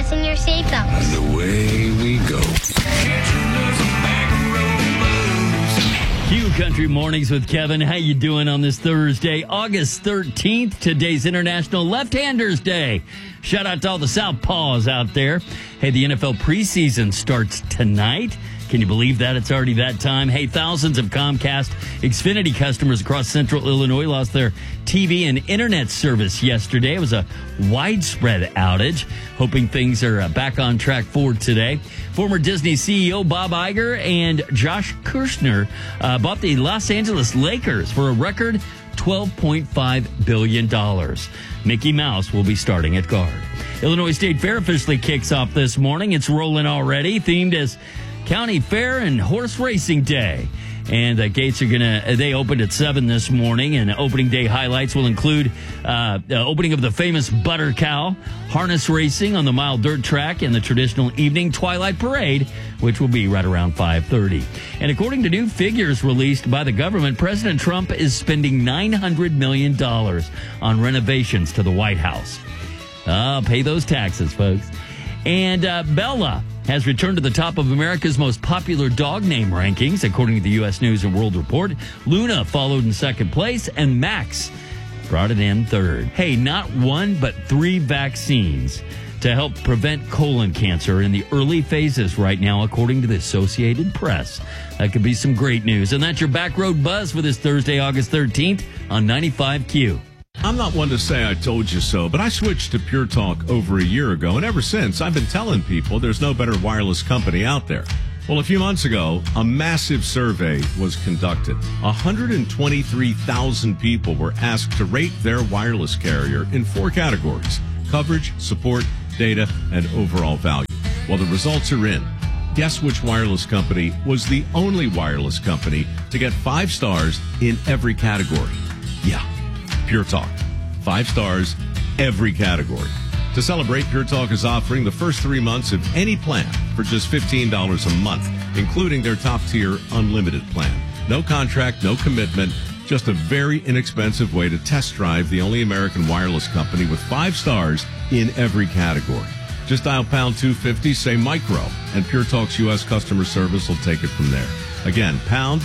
fasten your seatbelts. And away we go. Q Country Mornings with Kevin. How you doing on this Thursday, August 13th? Today's International Left-Handers Day. Shout out to all the Southpaws out there. Hey, the NFL preseason starts tonight. Can you believe that? It's already that time. Hey, thousands of Comcast Xfinity customers across central Illinois lost their TV and internet service yesterday. It was a widespread outage. Hoping things are back on track for today. Former Disney CEO Bob Iger and Josh Kushner bought the Los Angeles Lakers for a record $12.5 billion. Mickey Mouse will be starting at guard. Illinois State Fair officially kicks off this morning. It's rolling already, themed as County Fair and Horse Racing Day. And the gates are they opened at 7 this morning, and opening day highlights will include the opening of the famous Butter Cow, harness racing on the mile dirt track, and the traditional evening Twilight Parade, which will be right around 5:30. And according to new figures released by the government, President Trump is spending $900 million on renovations to the White House. Pay those taxes, folks. And Bella has returned to the top of America's most popular dog name rankings, according to the U.S. News and World Report. Luna followed in second place, and Max brought it in third. Hey, not one, but 3 vaccines to help prevent colon cancer in the early phases right now, according to the Associated Press. That could be some great news. And that's your Back Road Buzz for this Thursday, August 13th on 95Q. I'm not one to say I told you so, but I switched to Pure Talk over a year ago, and ever since, I've been telling people there's no better wireless company out there. Well, a few months ago, a massive survey was conducted. 123,000 people were asked to rate their wireless carrier in 4 categories: coverage, support, data, and overall value. Well, the results are in. Guess which wireless company was the only wireless company to get 5 stars in every category? Yeah. Pure Talk. 5 stars, every category. To celebrate, Pure Talk is offering the first 3 months of any plan for just $15 a month, including their top-tier unlimited plan. No contract, no commitment, just a very inexpensive way to test drive the only American wireless company with 5 stars in every category. Just dial pound 250, say micro, and Pure Talk's U.S. customer service will take it from there. Again, pound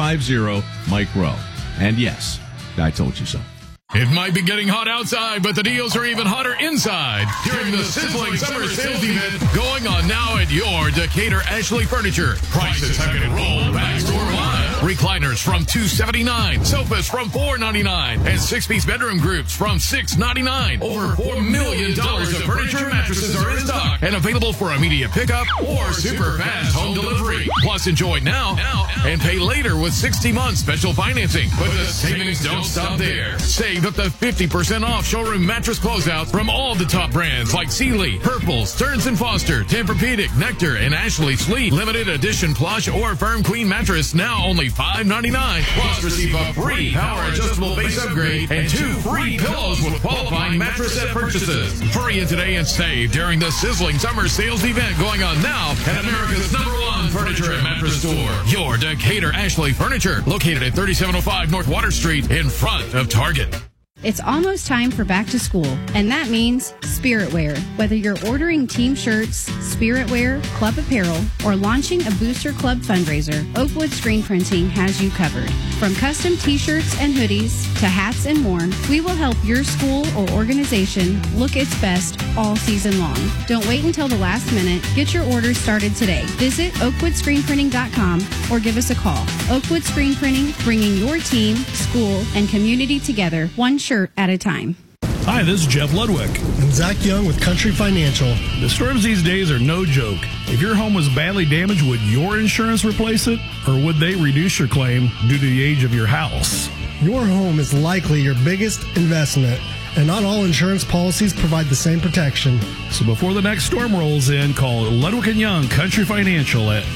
250 micro. And yes, I told you so. It might be getting hot outside, but the deals are even hotter inside during the sizzling summer sales event going on now at your Decatur Ashley Furniture. Prices have been rolled back store-wide. Recliners from $279, sofas from $499, and 6-piece bedroom groups from $699. Over $4 million of furniture and mattresses are in stock and available for immediate pickup or super fast home delivery. Plus, enjoy now and pay later with 60-month special financing. But the savings don't stop there. Save up to 50% off showroom mattress closeouts from all the top brands like Sealy, Purple, Stearns & Foster, Tempur-Pedic, Nectar, and Ashley Sleep. Limited edition plush or firm queen mattress now only $5.99. Plus receive a free power adjustable base upgrade and 2 free pillows with qualifying mattress set purchases. Hurry in today and save during the sizzling summer sales event going on now at America's #1 furniture and mattress store. Your Decatur Ashley Furniture, located at 3705 North Water Street in front of Target. It's almost time for back to school, and that means Spirit Wear. Whether you're ordering team shirts, Spirit Wear, club apparel, or launching a Booster Club fundraiser, Oakwood Screen Printing has you covered. From custom t-shirts and hoodies to hats and more, we will help your school or organization look its best all season long. Don't wait until the last minute. Get your orders started today. Visit oakwoodscreenprinting.com or give us a call. Oakwood Screen Printing, bringing your team, school, and community together, one shirt at a time. Hi, this is Jeff Ludwig. And Zach Young with Country Financial. The storms these days are no joke. If your home was badly damaged, would your insurance replace it? Or would they reduce your claim due to the age of your house? Your home is likely your biggest investment, and not all insurance policies provide the same protection. So before the next storm rolls in, call Ludwig & Young Country Financial at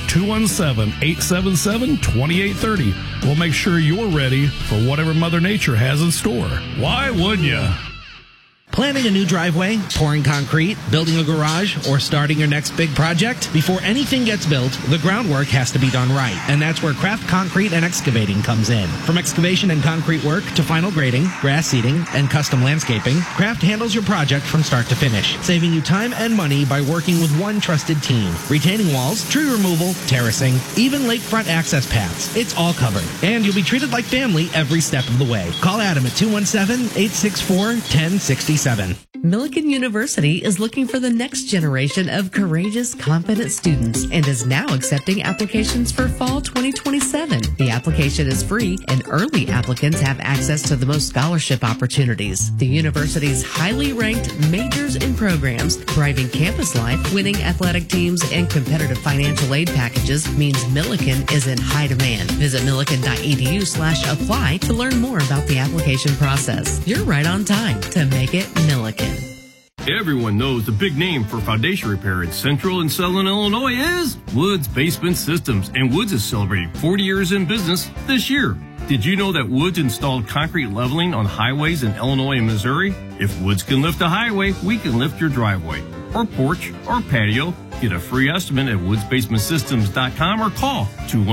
217-877-2830. We'll make sure you're ready for whatever Mother Nature has in store. Why wouldn't you? Planning a new driveway, pouring concrete, building a garage, or starting your next big project? Before anything gets built, the groundwork has to be done right. And that's where Kraft Concrete and Excavating comes in. From excavation and concrete work to final grading, grass seeding, and custom landscaping, Kraft handles your project from start to finish, saving you time and money by working with one trusted team. Retaining walls, tree removal, terracing, even lakefront access paths. It's all covered. And you'll be treated like family every step of the way. Call Adam at 217-864-1067. Millikan University is looking for the next generation of courageous, confident students and is now accepting applications for fall 2027. The application is free and early applicants have access to the most scholarship opportunities. The university's highly ranked majors and programs, thriving campus life, winning athletic teams, and competitive financial aid packages means Millikan is in high demand. Visit millikan.edu/apply to learn more about the application process. You're right on time to make it Millikan. Everyone knows the big name for foundation repair in Central and Southern Illinois is Woods Basement Systems, and Woods is celebrating 40 years in business this year. Did you know that Woods installed concrete leveling on highways in Illinois and Missouri? If Woods can lift a highway, we can lift your driveway or porch or patio. Get a free estimate at woodsbasementsystems.com or call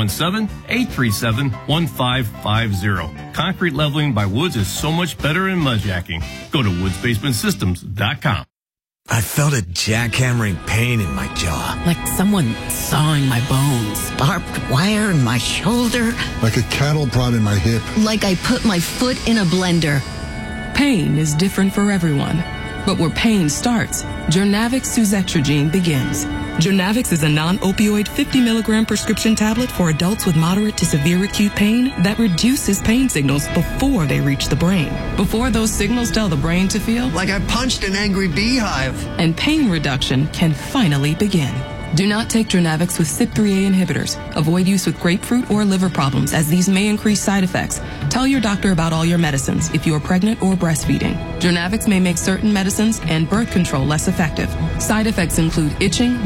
217-837-1550. Concrete leveling by Woods is so much better than mudjacking. Go to woodsbasementsystems.com. I felt a jackhammering pain in my jaw. Like someone sawing my bones. Barbed wire in my shoulder. Like a cattle prod in my hip. Like I put my foot in a blender. Pain is different for everyone. But where pain starts, Journavx Suzetrigine begins. Journavx is a non-opioid 50-milligram prescription tablet for adults with moderate to severe acute pain that reduces pain signals before they reach the brain. Before those signals tell the brain to feel like I punched an angry beehive. And pain reduction can finally begin. Do not take Journavx with CYP3A inhibitors. Avoid use with grapefruit or liver problems, as these may increase side effects. Tell your doctor about all your medicines if you are pregnant or breastfeeding. Journavx may make certain medicines and birth control less effective. Side effects include itching,